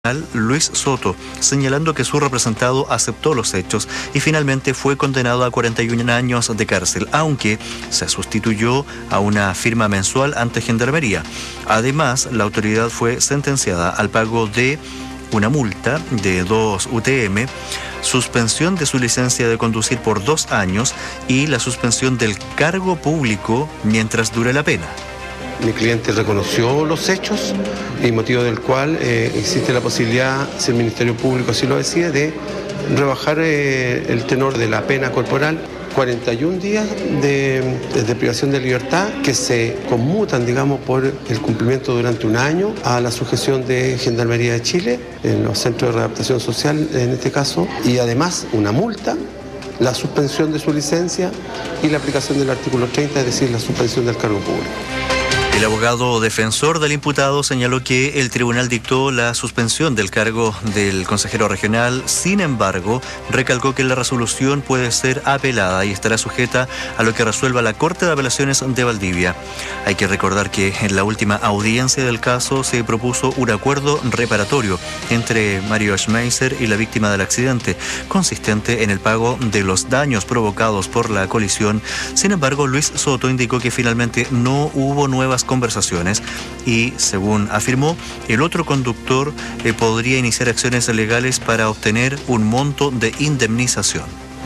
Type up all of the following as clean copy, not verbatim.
Luis Soto, señalando que su representado aceptó los hechos y finalmente fue condenado a 41 años de cárcel, aunque se sustituyó a una firma mensual ante Gendarmería. Además, la autoridad fue sentenciada al pago de una multa de 2 UTM, suspensión de su licencia de conducir por 2 años y la suspensión del cargo público mientras dure la pena. Mi cliente reconoció los hechos y motivo del cual existe la posibilidad, si el Ministerio Público así lo decide, de rebajar el tenor de la pena corporal. 41 días de privación de libertad que se conmutan, digamos, por el cumplimiento durante 1 año a la sujeción de Gendarmería de Chile, en los centros de readaptación social en este caso, y además una multa, la suspensión de su licencia y la aplicación del artículo 30, es decir, la suspensión del cargo público. El abogado defensor del imputado señaló que el tribunal dictó la suspensión del cargo del consejero regional. Sin embargo, recalcó que la resolución puede ser apelada y estará sujeta a lo que resuelva la Corte de Apelaciones de Valdivia. Hay que recordar que en la última audiencia del caso se propuso un acuerdo reparatorio entre Mario Schmeiser y la víctima del accidente, consistente en el pago de los daños provocados por la colisión. Sin embargo, Luis Soto indicó que finalmente no hubo nuevas conversaciones y, según afirmó, el otro conductor podría iniciar acciones legales para obtener un monto de indemnización.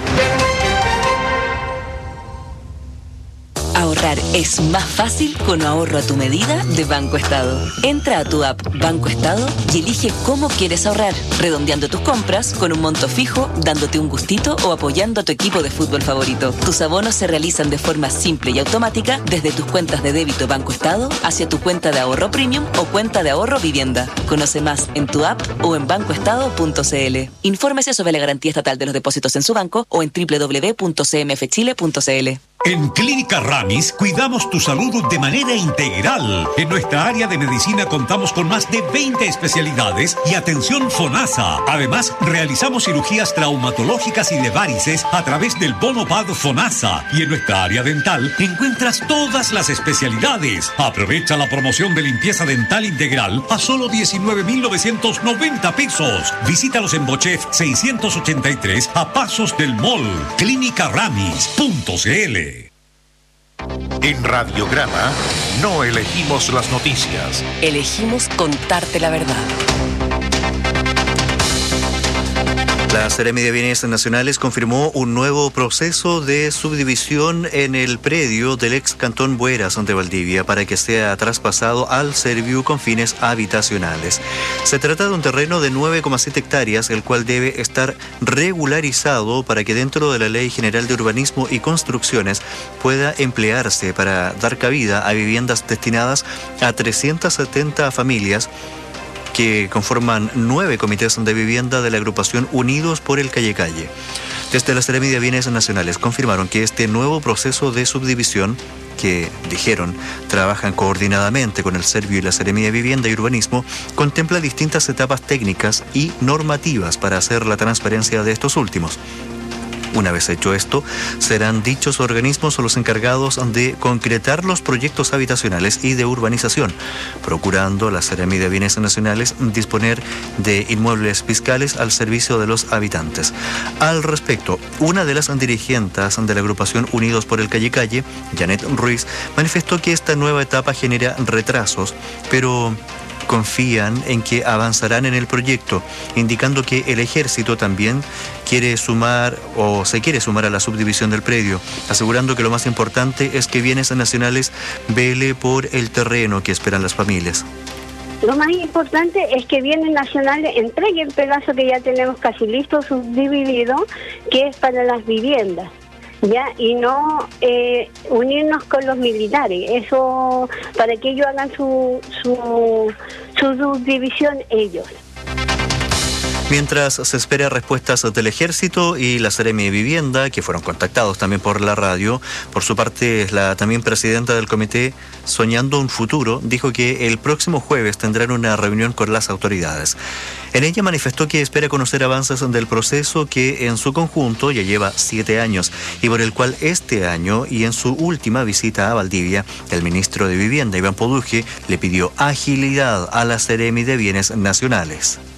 Ahorrar es más fácil con ahorro a tu medida de Banco Estado. Entra a tu app Banco Estado y elige cómo quieres ahorrar, redondeando tus compras con un monto fijo, dándote un gustito o apoyando a tu equipo de fútbol favorito. Tus abonos se realizan de forma simple y automática desde tus cuentas de débito Banco Estado hacia tu cuenta de ahorro premium o cuenta de ahorro vivienda. Conoce más en tu app o en bancoestado.cl. Infórmese sobre la garantía estatal de los depósitos en su banco o en www.cmfchile.cl. En Clínica Ramis cuidamos tu salud de manera integral. En nuestra área de medicina contamos con más de 20 especialidades y atención FONASA. Además, realizamos cirugías traumatológicas y de varices a través del bono PAD FONASA. Y en nuestra área dental encuentras todas las especialidades. Aprovecha la promoción de limpieza dental integral a solo 19.990 pesos. Visítalos en Bochef 683 a pasos del mall. Clínicaramis.cl. En Radiograma no elegimos las noticias. Elegimos contarte la verdad. La Seremi de Bienes Nacionales confirmó un nuevo proceso de subdivisión en el predio del ex Cantón Bueras de Valdivia para que sea traspasado al Serviu con fines habitacionales. Se trata de un terreno de 9,7 hectáreas, el cual debe estar regularizado para que dentro de la Ley General de Urbanismo y Construcciones pueda emplearse para dar cabida a viviendas destinadas a 370 familias que conforman 9 comités de vivienda de la agrupación Unidos por el Calle Calle. Desde la Seremi de Bienes Nacionales confirmaron que este nuevo proceso de subdivisión, que dijeron trabajan coordinadamente con el Serviu y la Seremi de Vivienda y Urbanismo, contempla distintas etapas técnicas y normativas para hacer la transferencia de estos últimos. Una vez hecho esto, serán dichos organismos los encargados de concretar los proyectos habitacionales y de urbanización, procurando la Seremi de Bienes Nacionales disponer de inmuebles fiscales al servicio de los habitantes. Al respecto, una de las dirigentes de la agrupación Unidos por el Calle Calle, Janet Ruiz, manifestó que esta nueva etapa genera retrasos, pero confían en que avanzarán en el proyecto, indicando que el ejército también quiere sumar o se quiere sumar a la subdivisión del predio, asegurando que lo más importante es que Bienes Nacionales vele por el terreno que esperan las familias. Lo más importante es que Bienes Nacionales entregue el pedazo que ya tenemos casi listo, subdividido, que es para las viviendas. Ya, y no unirnos con los militares, eso para que ellos hagan su subdivisión ellos. Mientras se espera respuestas del Ejército y la Seremi de Vivienda, que fueron contactados también por la radio, por su parte la también presidenta del comité Soñando un Futuro dijo que el próximo jueves tendrán una reunión con las autoridades. En ella manifestó que espera conocer avances del proceso que en su conjunto ya lleva 7 años y por el cual este año y en su última visita a Valdivia, el ministro de Vivienda, Iván Poduje, le pidió agilidad a la Seremi de Bienes Nacionales.